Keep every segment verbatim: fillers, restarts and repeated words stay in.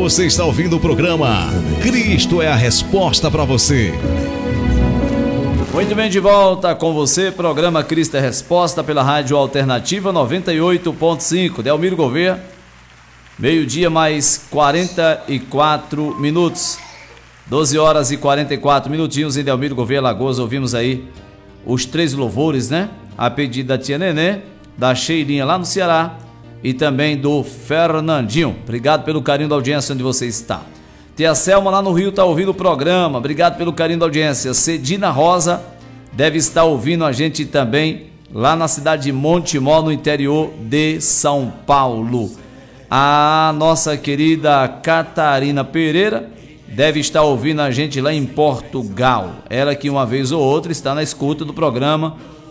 Você está ouvindo o programa Cristo é a Resposta para você. Muito bem, de volta com você, programa Cristo é a Resposta pela Rádio Alternativa noventa e oito ponto cinco. Delmiro Gouveia, meio-dia mais quarenta e quatro minutos. doze horas e quarenta e quatro minutinhos em Delmiro Gouveia, Lagoas. Ouvimos aí os três louvores, né? A pedido da tia Nenê, da Cheirinha lá no Ceará e também do Fernandinho. Obrigado pelo carinho da audiência onde você está. Tia Selma lá no Rio está ouvindo o programa. Obrigado pelo carinho da audiência. Cedina Rosa deve estar ouvindo a gente também lá na cidade de Montemor, no interior de São Paulo. A nossa querida Catarina Pereira deve estar ouvindo a gente lá em Portugal. Ela que uma vez ou outra está na escuta do programa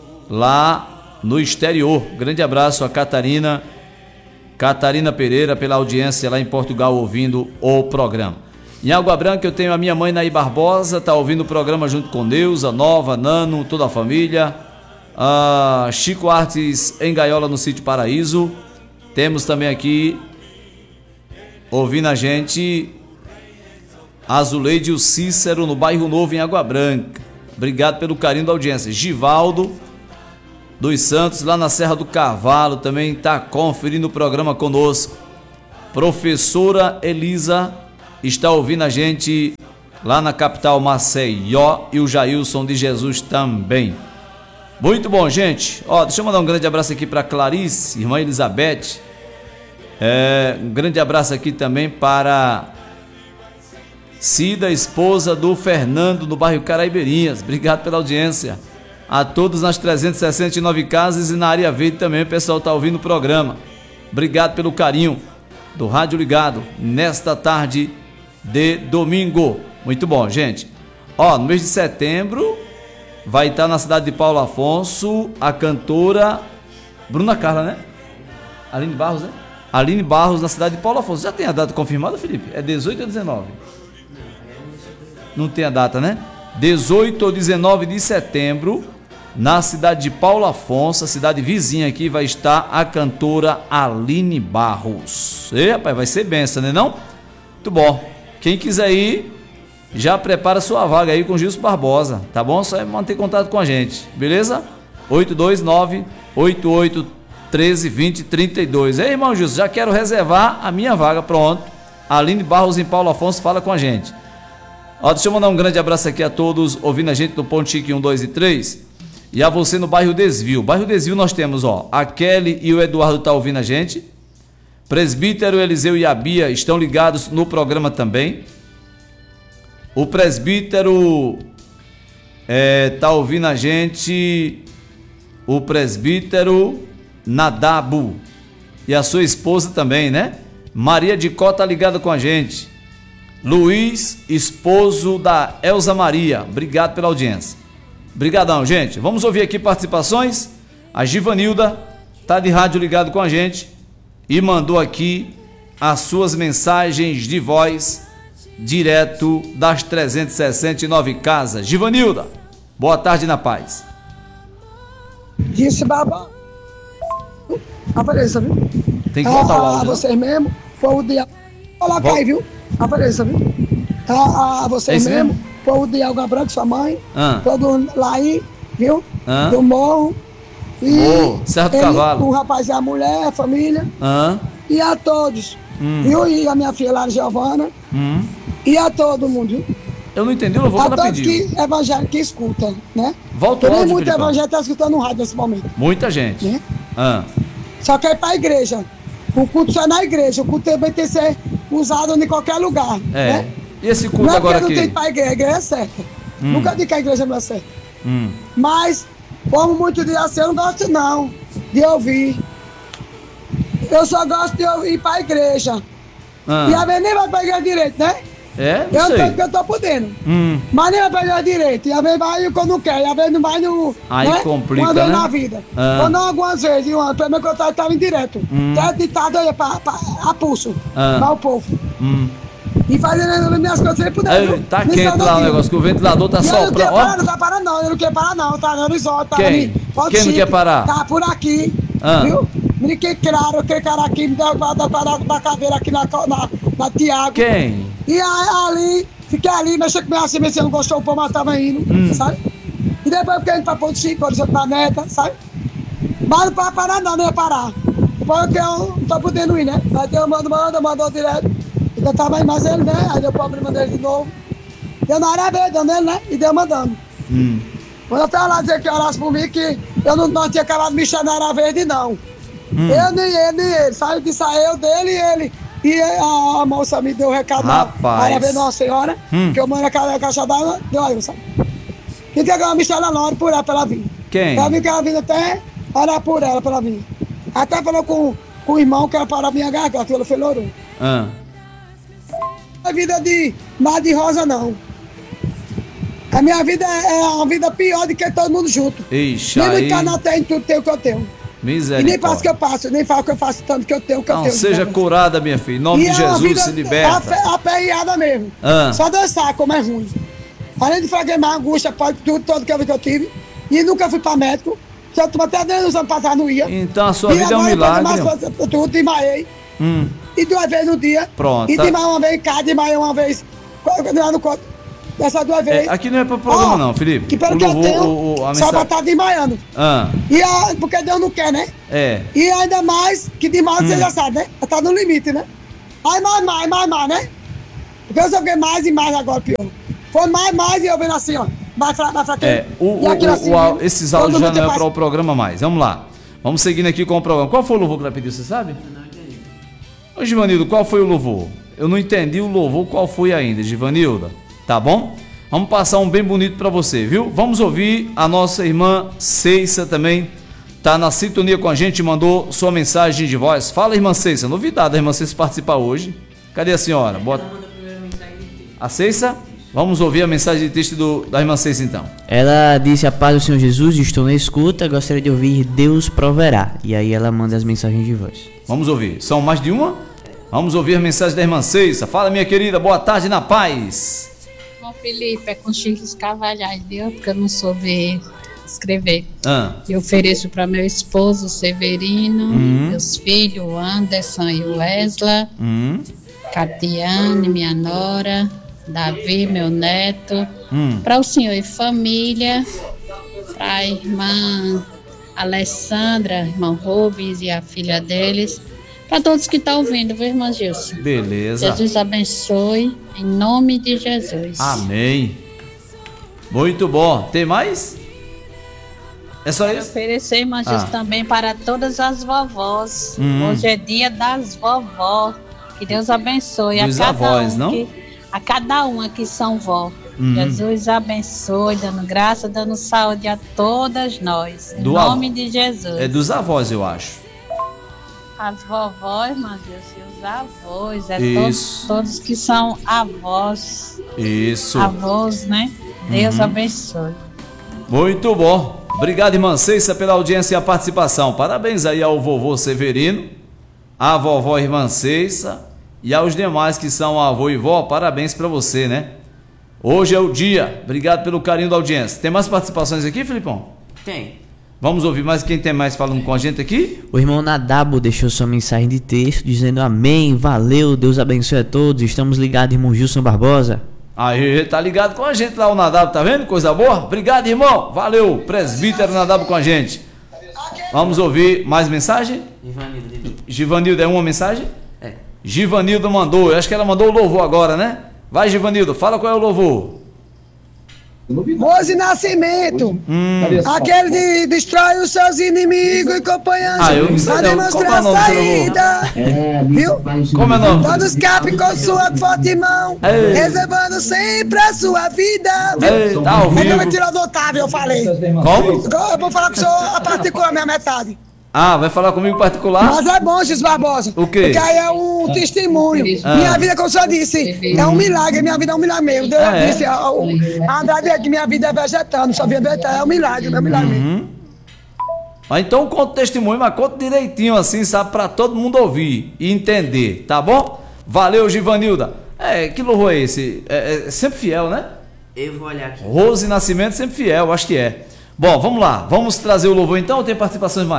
lá no exterior. Grande abraço a Catarina, Catarina Pereira pela audiência lá em Portugal ouvindo o programa. Em Água Branca eu tenho a minha mãe Naí Barbosa, está ouvindo o programa junto com Deus, a Nova, Nano, toda a família. A Chico Artes em Gaiola no Sítio Paraíso. Temos também aqui ouvindo a gente Azuleide e o Cícero no Bairro Novo em Água Branca. Obrigado pelo carinho da audiência. Givaldo dos Santos lá na Serra do Cavalo também está conferindo o programa conosco. Professora Elisa está ouvindo a gente lá na capital Maceió e o Jailson de Jesus também. Muito bom, gente. Ó, deixa eu mandar um grande abraço aqui para Clarice, irmã Elizabeth. É, um grande abraço aqui também para Cida, esposa do Fernando, no bairro Caraibeirinhas. Obrigado pela audiência. A todos nas trezentas e sessenta e nove casas e na área verde também o pessoal está ouvindo o programa. Obrigado pelo carinho do Rádio Ligado nesta tarde de domingo. Muito bom, gente. Ó, no mês de setembro vai estar na cidade de Paulo Afonso a cantora Bruna Carla, né? Aline Barros, né? Aline Barros na cidade de Paulo Afonso. Já tem a data confirmada, Felipe? É dezoito ou dezenove? Não tem a data, né? dezoito ou dezenove de setembro, na cidade de Paulo Afonso, a cidade vizinha aqui, vai estar a cantora Aline Barros. E, rapaz, vai ser benção, né não? Muito bom. Quem quiser ir, já prepara sua vaga aí com o Gilson Barbosa, tá bom? Só é manter contato com a gente, beleza? oito dois nove, oito oito um três, dois zero três dois. Ei, irmão Gilson, já quero reservar a minha vaga, pronto. Aline Barros em Paulo Afonso fala com a gente. Ó, deixa eu mandar um grande abraço aqui a todos ouvindo a gente no Ponto Chique um, dois e três e a você no bairro Desvio. Bairro Desvio nós temos, ó, a Kelly e o Eduardo tá ouvindo a gente. Presbítero Eliseu e a Bia estão ligados no programa também. O presbítero é, tá ouvindo a gente, o presbítero Nadabu e a sua esposa também, né? Maria de Có tá ligada com a gente. Luiz, esposo da Elza Maria. Obrigado pela audiência. Obrigadão, gente. Vamos ouvir aqui participações. A Givanilda tá de rádio ligado com a gente e mandou aqui as suas mensagens de voz direto das trezentas e sessenta e nove casas. Givanilda, boa tarde na paz. Disse Baba. Apareça, viu? Tem que voltar ah, o áudio. Vocês mesmo, foi o dia. Coloca Vol... aí, viu? Apareça, viu? Ah, ah, vocês é mesmo, mesmo, foi o de Água Branca, sua mãe, ah. todo lá aí, viu? Ah. Do morro. E oh, Serra do ele, Cavalo. O rapaz e a mulher, a família. Ah. E a todos. Hum. Viu? E a minha filha lá, Giovana. Hum. E a todo mundo, viu? Eu não entendi, eu vou a dar todos pedido. que evangélicos que escutam, né? Volta o áudio, muito Filipão. evangélico está escutando no rádio nesse momento. Muita gente. Né? Ah. Só quer ir para a igreja. O culto só é na igreja. O culto também tem que ser usado em qualquer lugar. É. Né? E esse culto não é agora aqui? Não aqui? tem para a igreja, a igreja é certa. Hum. Nunca digo que a igreja não é certa. Hum. Mas, como muito diz assim, eu não gosto não de ouvir. Eu só gosto de ouvir ir para a igreja. Ah. E a vez nem vai para a igreja direito, né? É? Não eu sei. tô porque eu tô podendo. Hum. Mas nem vai para a igreja direito. E a vez vai quando não quer. E a vez não vai no. Aí né? complica, uma vez né? na vida. Ah. Ou não algumas vezes. Uma, pelo menos que eu estava em direto. Hum. Até ditado aí pra, pra, a pulso. Ah. Para o povo. Hum. E fazendo minhas coisas sem poder. Ei, tá Nem quente lá o negócio, que o ventilador tá e eu não quer soprando. parar, Ó. não tá parando não, eu não quero parar não, tá no horizonte, tá Quem? ali. Pode Quem não sim, quer parar? Tá por aqui, Ah. viu? Me que claro, que cara aqui me deu da, da, da, da cadeira aqui na, na, na Tiago. Quem? E aí, ali, fiquei ali, mexendo com minha assim, se não gostou, o povo mas tava indo, Hum. sabe? E depois fiquei indo pra Ponte Chico, por exemplo, na neta, sabe? Mas não pode parar não, não ia parar. Porque eu não tô podendo ir, né? Aí eu mando, manda, mandou direto. Então tava aí mais ele, né? Aí deu problema dele de novo. Deu na área verde, dando ele, né? E deu mandando. Hum. Quando eu tava lá dizer que orasse por mim, que eu não, não tinha acabado de mexer na área verde, não. Hum. Eu, nem ele, nem ele. Sabe que saiu dele e ele. E a, a moça me deu o recado Rapaz. na área verde, Nossa Senhora, Hum. que eu mando aquela caixa d'água, deu aí, sabe? E entregou uma mistura na hora por ela pra ela vir. Quem? Ela viu que ela vindo até orar por ela pra ela vir. Até falou com, com o irmão que era para a minha garganta, ela melhorou. Ah. A vida de mar de rosa, não. A minha vida é uma vida pior do que todo mundo junto. Ixi, Nem aí. muito canal tem, tudo tem o que eu tenho. E nem faço o que Misericórdia. eu faço, nem falo o que eu faço tanto que eu tenho o que eu Não tenho. seja né? curada, minha filha. Em nome E de é uma Jesus, vida se liberta. ape- aperreada mesmo. Ah. Só dançar, como é ruim. Além de fraguemar, angústia, pode tudo, todo que eu, que eu tive. E nunca fui pra médico. Já estou até dez anos pra trás, não ia. Então a sua E vida é um agora, milagre. mais coisa, tudo, desmaiei. Hum. E duas vezes no dia. Pronto, E tá. desmaiei uma vez em casa, desmaiei uma vez lá no conto. Dessas duas vezes. É, aqui não é para programa, Ó, não, Felipe. Que pelo O que eu louvor, tenho, o- o- a só pra mensagem. estar desmaiando. Ah, E a, porque Deus não quer, né? é. E ainda mais, que demais Hum. você já sabe, né? Tá no limite, né? Aí mais, mais, mais, mais, né? Porque eu só fiquei mais e mais agora, pior. Foi mais, mais e eu vendo assim, ó. Mais fraco, mais fraquinho. É, o, E o, aquilo o- assim, o au- vindo. esses Todo áudios já mundo não é faz- para o programa mais. Vamos lá. Vamos seguindo aqui com o programa. Qual foi o louvor que ela pediu, você sabe? Ô, Givanildo, qual foi o louvor? Eu não entendi o louvor, qual foi ainda, Givanilda. Tá bom? Vamos passar um bem bonito para você, viu? Vamos ouvir a nossa irmã Ceissa também. Tá na sintonia com a gente, mandou sua mensagem de voz. Fala, irmã Ceissa. Novidade da irmã Ceissa participar hoje. Cadê a senhora? Bota... A Ceissa? Vamos ouvir a mensagem de texto do, da irmã Ceissa então. Ela disse: a paz do Senhor Jesus, estou na escuta, gostaria de ouvir Deus proverá. E aí ela manda as mensagens de voz. Vamos ouvir. São mais de uma? Vamos ouvir a mensagem da irmã Ceissa. Fala, minha querida. Boa tarde na paz. Bom, Felipe, é com Chiques Carvalhais, viu? Porque eu não soube escrever. Ah, Eu ofereço para meu esposo Severino, Uhum. meus filhos, o Anderson e o Wesley, hum, Catiane, minha nora, Davi, meu neto, hum. para o senhor e família, para a irmã Alessandra, irmão Rubens e a filha deles, para todos que estão ouvindo, viu, irmã Gilson? Beleza. Jesus abençoe, em nome de Jesus. Amém. Muito bom. Tem mais? É só Quero isso? oferecer, irmã Gilson, Ah. também para todas as vovós. Hum. Hoje é dia das vovós. Que Deus abençoe Dos a cada avós, um não? que, a cada uma que são vó. Hum. Jesus abençoe, dando graça, dando saúde a todas nós. Em Do nome avô. de Jesus. É dos avós, eu acho. As vovós, irmã Gilson, e os avós. É Isso. todos, todos que são avós. Isso. Avós, né? Deus Uhum. abençoe. Muito bom. Obrigado, irmã Ceissa, pela audiência e a participação. Parabéns aí ao vovô Severino, à vovó irmã Ceissa e aos demais que são avô e vó. Parabéns para você, né? Hoje é o dia. Obrigado pelo carinho da audiência. Tem mais participações aqui, Filipão? Tem. Vamos ouvir mais quem tem mais falando com a gente aqui? O irmão Nadabo deixou sua mensagem de texto dizendo amém, valeu, Deus abençoe a todos, estamos ligados, irmão Gilson Barbosa. Aí, tá ligado com a gente lá, o Nadabo, tá vendo? Coisa boa? Obrigado, irmão. Valeu, presbítero Nadabo com a gente. Vamos ouvir mais mensagem? Givanildo, é uma mensagem? É. Givanildo mandou, eu acho que ela mandou o louvor agora, né? Vai, Givanildo, fala qual é o louvor. Rose Nascimento. Hum. Aquele que destrói os seus inimigos e companheiros. Ah, eu não sei Pra não. demonstrar Como é o nome do seu saída. Viu? Como é o nome? Todos escape com sua forte mão, Ei. reservando sempre a sua vida. Ei, tá ao É que eu me vivo. tirou do Otávio, eu falei. Como? Agora eu vou falar com o senhor a particular, minha metade. Ah, vai falar comigo particular? Mas é bom, Jesus Barbosa. O quê? Porque aí é um testemunho. Ah. Minha vida, como o senhor disse, é um milagre. Minha vida é um milagre mesmo. Deus Ah, é? disse, a, o- a Andrade é que minha vida é vegetando, só via vegetal. É um milagre, meu milagre mesmo. Uhum. Mas então conta o testemunho, mas conta direitinho assim, sabe? Pra todo mundo ouvir e entender, tá bom? Valeu, Givanilda. É, que louvor é esse? É, é sempre fiel, né? Eu vou olhar aqui. Rose Nascimento sempre fiel, acho que é. Bom, vamos lá. Vamos trazer o louvor então ou tem participações mais?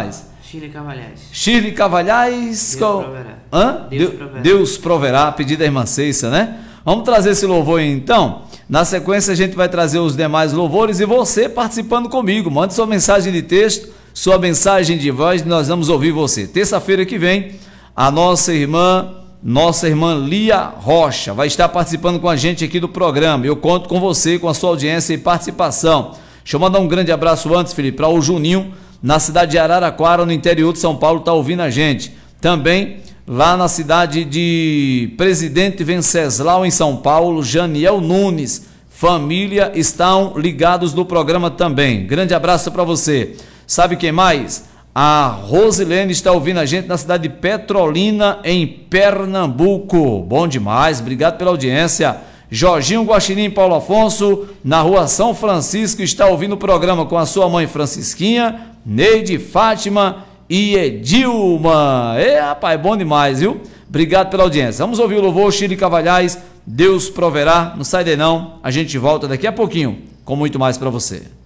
Shirley Cavalhais. Shirley Cavalhais. Deus qual... proverá. Hã? Deus Deus proverá. Deus proverá, pedido da irmã Ceissa, né? Vamos trazer esse louvor aí, então. Na sequência a gente vai trazer os demais louvores e você participando comigo. Mande sua mensagem de texto, sua mensagem de voz, nós vamos ouvir você. Terça-feira que vem, a nossa irmã, nossa irmã Lia Rocha vai estar participando com a gente aqui do programa. Eu conto com você, com a sua audiência e participação. Deixa eu mandar um grande abraço antes, Felipe, para o Juninho, na cidade de Araraquara, no interior de São Paulo, está ouvindo a gente. Também lá na cidade de Presidente Venceslau, em São Paulo, Janiel Nunes, família, estão ligados no programa também. Grande abraço para você. Sabe quem mais? A Rosilene está ouvindo a gente na cidade de Petrolina, em Pernambuco. Bom demais, obrigado pela audiência. Jorginho Guaxinim Paulo Afonso, na rua São Francisco, está ouvindo o programa com a sua mãe Francisquinha, Neide, Fátima e Edilma. É, rapaz, bom demais, viu? Obrigado pela audiência. Vamos ouvir o louvor Shirley Cavalhais, Deus proverá. Não sai daí não, a gente volta daqui a pouquinho com muito mais para você.